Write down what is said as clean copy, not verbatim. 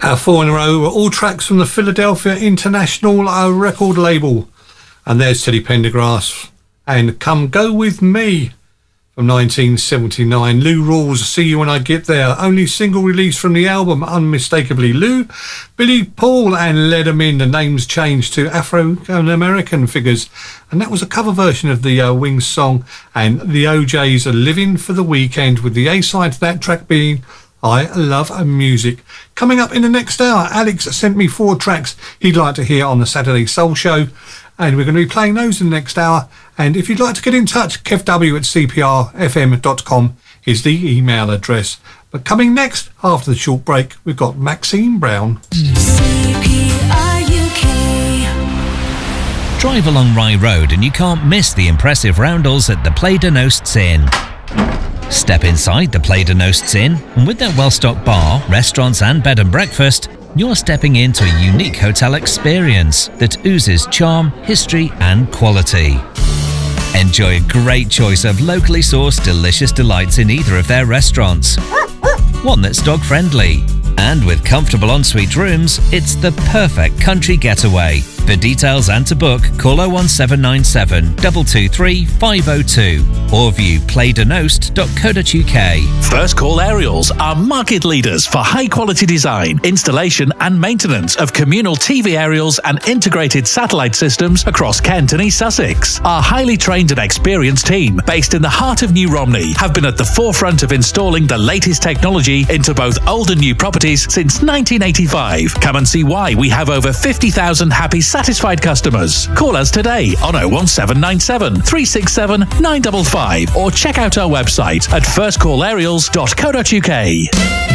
Four in a row were all tracks from the Philadelphia International record label. And there's Teddy Pendergrass and Come Go With Me from 1979. Lou Rawls, See You When I Get There. Only single release from the album, unmistakably Lou. Billy Paul and Let 'Em In. The names changed to Afro-American figures. And that was a cover version of the Wings song. And the OJs are Living for the Weekend, with the A-side to that track being I Love Music. Coming up in the next hour, Alex sent me 4 tracks he'd like to hear on the Saturday Soul Show, and we're going to be playing those in the next hour. And if you'd like to get in touch, kevw@cprfm.com is the email address. But coming next, after the short break, we've got Maxine Brown. Drive along Rye Road and you can't miss the impressive roundels at the Play de Nosts Inn. Step inside the Play de Nosts Inn, and with their well-stocked bar, restaurants and bed and breakfast, you're stepping into a unique hotel experience that oozes charm, history and quality. Enjoy a great choice of locally sourced delicious delights in either of their restaurants. One that's dog-friendly. And with comfortable ensuite rooms, it's the perfect country getaway. For details and to book, call 01797 223 502 or view playdenost.co.uk. First Call Aerials are market leaders for high-quality design, installation and maintenance of communal TV aerials and integrated satellite systems across Kent and East Sussex. Our highly trained and experienced team, based in the heart of New Romney, have been at the forefront of installing the latest technology into both old and new properties since 1985. Come and see why we have over 50,000 happy, satisfied customers. Call us today on 01797 367 955 or check out our website at firstcallaerials.co.uk.